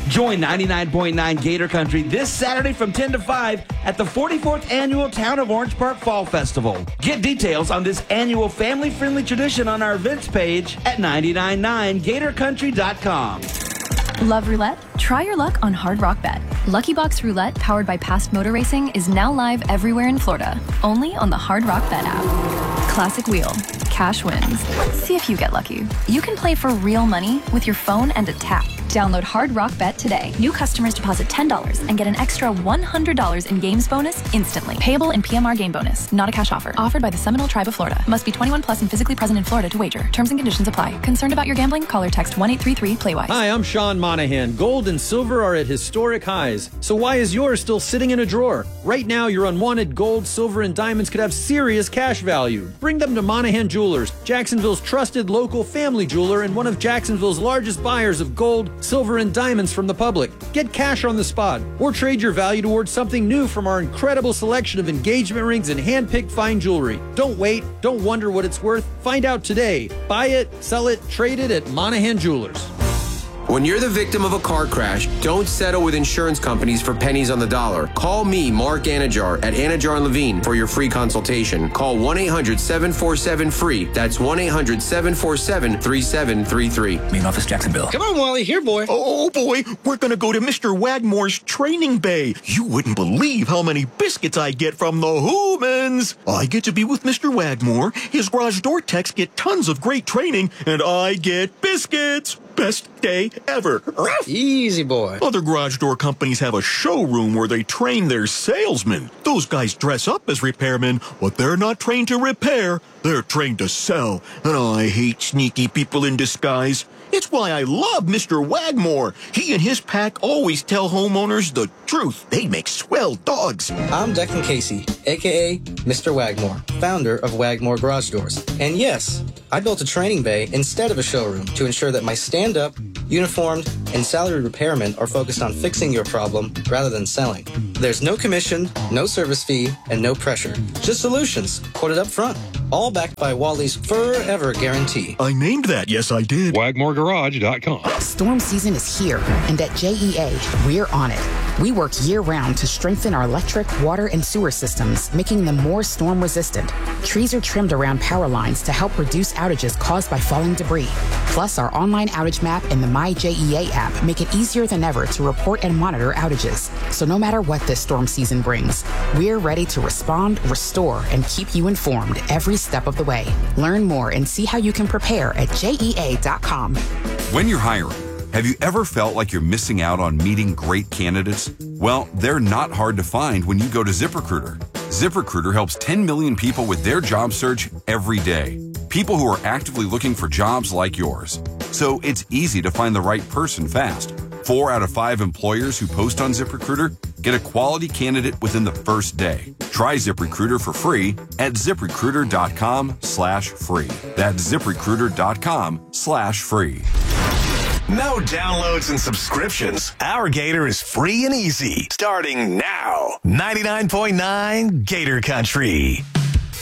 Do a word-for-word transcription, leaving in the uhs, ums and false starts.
Join ninety-nine point nine Gator Country this Saturday from ten to five at the forty-fourth Annual Town of Orange Park Fall Festival. Get details on this annual family-friendly tradition on our events page at nine nine nine gator country dot com. Love roulette? Try your luck on Hard Rock Bet. Lucky Box Roulette, powered by Past Motor Racing, is now live everywhere in Florida, only on the Hard Rock Bet app. Classic wheel. Cash wins. See if you get lucky. You can play for real money with your phone and a tap. Download Hard Rock Bet today. New customers deposit ten dollars and get an extra one hundred dollars in games bonus instantly. Payable in P M R game bonus. Not a cash offer. Offered by the Seminole Tribe of Florida. Must be twenty-one plus and physically present in Florida to wager. Terms and conditions apply. Concerned about your gambling? Call or text one eight three three play wise. Hi, I'm Sean Monahan. Gold and silver are at historic highs. So why is yours still sitting in a drawer? Right now, your unwanted gold, silver, and diamonds could have serious cash value. Bring them to Monahan Jewelers, Jacksonville's trusted local family jeweler and one of Jacksonville's largest buyers of gold, silver, and diamonds from the public. Get cash on the spot or trade your value towards something new from our incredible selection of engagement rings and hand-picked fine jewelry. Don't wait. Don't wonder what it's worth. Find out today. Buy it, sell it, trade it at Monahan Jewelers. When you're the victim of a car crash, don't settle with insurance companies for pennies on the dollar. Call me, Mark Anajar, at Anajar and Levine for your free consultation. Call one eight hundred seven four seven free. That's one eight hundred seven four seven three seven three three. Main office, Jacksonville. Come on, Wally. Here, boy. Oh, boy. We're going to go to Mister Wagmore's training bay. You wouldn't believe how many biscuits I get from the Hoomans. I get to be with Mister Wagmore. His garage door techs get tons of great training, and I get biscuits. Best day ever. Easy, boy. Other garage door companies have a showroom where they train their salesmen. Those guys dress up as repairmen, but they're not trained to repair. They're trained to sell. And I hate sneaky people in disguise. It's why I love Mister Wagmore. He and his pack always tell homeowners the truth. They make swell dogs. I'm Declan Casey, a k a. Mister Wagmore, founder of Wagmore Garage Doors. And yes, I built a training bay instead of a showroom to ensure that my stand-up, uniformed, and salaried repairmen are focused on fixing your problem rather than selling. There's no commission, no service fee, and no pressure. Just solutions, quoted up front. All backed by Wally's Forever Guarantee. I named that, yes I did. Wagmore Garage dot com. Storm season is here, and at J E A, we're on it. We work year-round to strengthen our electric, water, and sewer systems, making them more storm-resistant. Trees are trimmed around power lines to help reduce outages caused by falling debris. Plus, our online outage map and the My J E A app make it easier than ever to report and monitor outages. So no matter what this storm season brings, we're ready to respond, restore, and keep you informed every step of the way. Learn more and see how you can prepare at J E A dot com. When you're hiring, have you ever felt like you're missing out on meeting great candidates? Well, they're not hard to find when you go to ZipRecruiter. ZipRecruiter helps ten million people with their job search every day. People who are actively looking for jobs like yours. So it's easy to find the right person fast. Four out of five employers who post on ZipRecruiter get a quality candidate within the first day. Try ZipRecruiter for free at ZipRecruiter.com slash free. That's ZipRecruiter.com slash free. No downloads and subscriptions. Our Gator is free and easy. Starting now. ninety-nine point nine Gator Country.